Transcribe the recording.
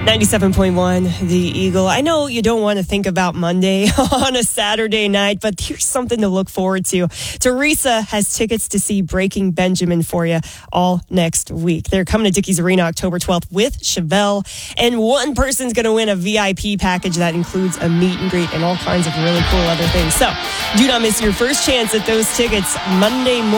97.1, The Eagle. I know you don't want to think about Monday on a Saturday night, but here's something to look forward to. Teresa has tickets to see Breaking Benjamin for you all next week. They're coming to Dickies Arena October 12th with Chevelle, and one person's going to win a VIP package that includes a meet and greet and all kinds of really cool other things. So do not miss your first chance at those tickets Monday morning.